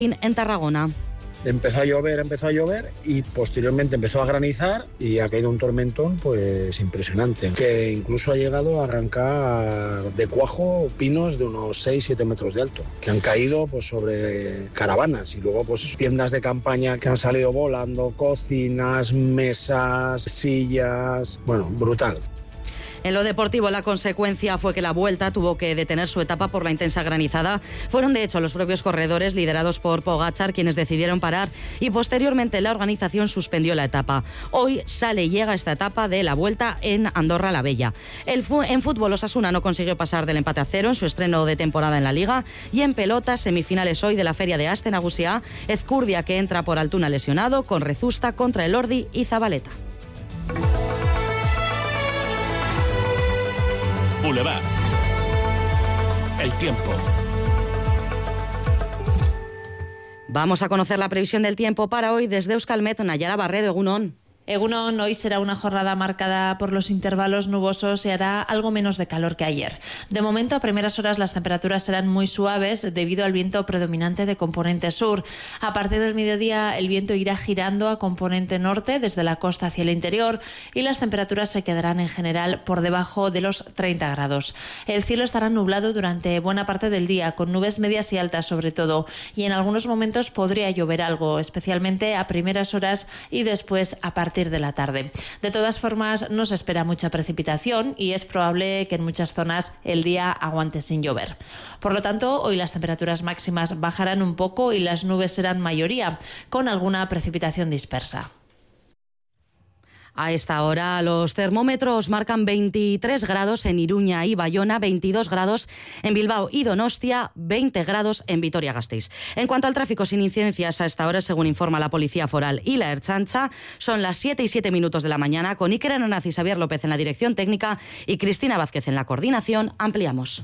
En Tarragona. Empezó a llover y posteriormente empezó a granizar y ha caído un tormentón pues impresionante, que incluso ha llegado a arrancar de cuajo pinos de unos 6-7 metros de alto, que han caído pues sobre caravanas y luego pues tiendas de campaña que han salido volando, cocinas, mesas, sillas, bueno, brutal. En lo deportivo, la consecuencia fue que la Vuelta tuvo que detener su etapa por la intensa granizada. Fueron, de hecho, los propios corredores, liderados por Pogačar, quienes decidieron parar y posteriormente la organización suspendió la etapa. Hoy sale y llega esta etapa de la Vuelta en Andorra la Vella. En fútbol, Osasuna no consiguió pasar del empate a 0 en su estreno de temporada en la Liga. Y en pelota, semifinales hoy de la Feria de Aste Nagusia. Ezcurdia, que entra por Altuna lesionado, con Rezusta contra Elordi y Zabaleta. Boulevard. El tiempo. Vamos a conocer la previsión del tiempo para hoy desde Euskalmet. Nayara Barredo, Egunon. Egunon, hoy será una jornada marcada por los intervalos nubosos y hará algo menos de calor que ayer. De momento, a primeras horas las temperaturas serán muy suaves debido al viento predominante de componente sur. A partir del mediodía el viento irá girando a componente norte desde la costa hacia el interior y las temperaturas se quedarán en general por debajo de los 30 grados. El cielo estará nublado durante buena parte del día, con nubes medias y altas sobre todo, y en algunos momentos podría llover algo, especialmente a primeras horas y después a partir de la tarde. De todas formas, no se espera mucha precipitación y es probable que en muchas zonas el día aguante sin llover. Por lo tanto, hoy las temperaturas máximas bajarán un poco y las nubes serán mayoría, con alguna precipitación dispersa. A esta hora los termómetros marcan 23 grados en Iruña y Bayona, 22 grados en Bilbao y Donostia, 20 grados en Vitoria-Gasteiz. En cuanto al tráfico sin incidencias a esta hora, según informa la Policía Foral y la Ertzaintza, son las 7:07 de la mañana, con Iker Ananaz y Xavier López en la dirección técnica y Cristina Vázquez en la coordinación. Ampliamos.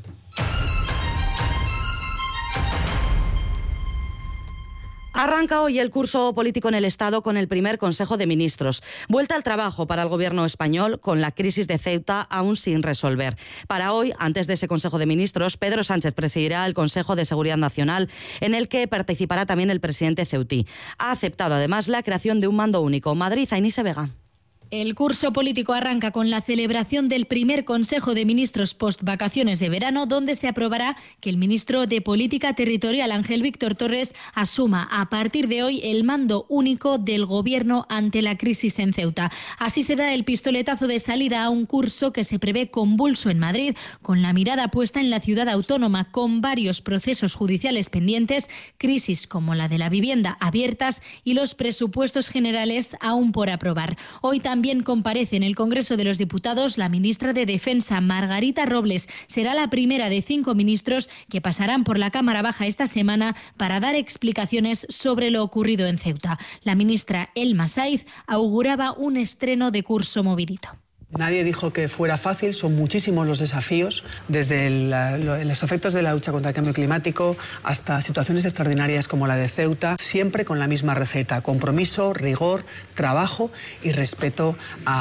Arranca hoy el curso político en el Estado con el primer Consejo de Ministros. Vuelta al trabajo para el Gobierno español con la crisis de Ceuta aún sin resolver. Para hoy, antes de ese Consejo de Ministros, Pedro Sánchez presidirá el Consejo de Seguridad Nacional, en el que participará también el presidente ceutí. Ha aceptado además la creación de un mando único. Madrid, Ainise Vega. El curso político arranca con la celebración del primer Consejo de Ministros post-vacaciones de verano, donde se aprobará que el ministro de Política Territorial, Ángel Víctor Torres, asuma a partir de hoy el mando único del Gobierno ante la crisis en Ceuta. Así se da el pistoletazo de salida a un curso que se prevé convulso en Madrid, con la mirada puesta en la ciudad autónoma, con varios procesos judiciales pendientes, crisis como la de la vivienda abiertas y los presupuestos generales aún por aprobar. Hoy también comparece en el Congreso de los Diputados la ministra de Defensa, Margarita Robles. Será la primera de 5 ministros que pasarán por la Cámara Baja esta semana para dar explicaciones sobre lo ocurrido en Ceuta. La ministra Elma Saiz auguraba un estreno de curso movidito. Nadie dijo que fuera fácil, son muchísimos los desafíos, desde los efectos de la lucha contra el cambio climático hasta situaciones extraordinarias como la de Ceuta, siempre con la misma receta: compromiso, rigor, trabajo y respeto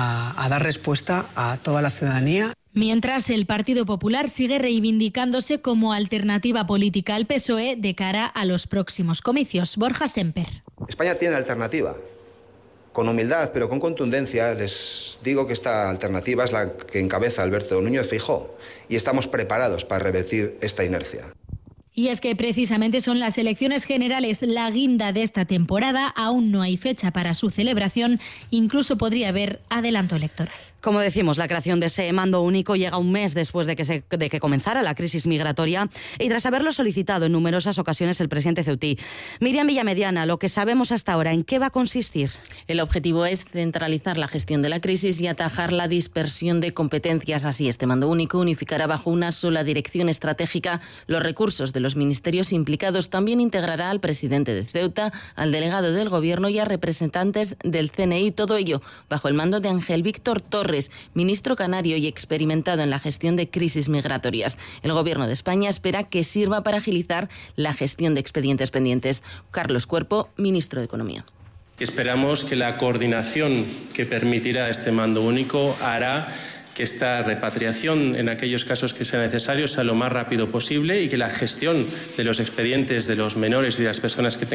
a dar respuesta a toda la ciudadanía. Mientras, el Partido Popular sigue reivindicándose como alternativa política al PSOE de cara a los próximos comicios. Borja Semper. España tiene alternativa. Con humildad, pero con contundencia, les digo que esta alternativa es la que encabeza Alberto Núñez Feijóo y estamos preparados para revertir esta inercia. Y es que precisamente son las elecciones generales la guinda de esta temporada. Aún no hay fecha para su celebración, incluso podría haber adelanto electoral. Como decimos, la creación de ese mando único llega un mes después de que comenzara la crisis migratoria y tras haberlo solicitado en numerosas ocasiones el presidente ceutí. Miriam Villamediana, lo que sabemos hasta ahora, ¿en qué va a consistir? El objetivo es centralizar la gestión de la crisis y atajar la dispersión de competencias. Así, este mando único unificará bajo una sola dirección estratégica los recursos de los ministerios implicados. También integrará al presidente de Ceuta, al delegado del Gobierno y a representantes del CNI. Todo ello bajo el mando de Ángel Víctor Torres, ministro canario y experimentado en la gestión de crisis migratorias. El Gobierno de España espera que sirva para agilizar la gestión de expedientes pendientes. Carlos Cuerpo, ministro de Economía. Esperamos que la coordinación que permitirá este mando único hará que esta repatriación, en aquellos casos que sea necesario, sea lo más rápido posible y que la gestión de los expedientes de los menores y de las personas que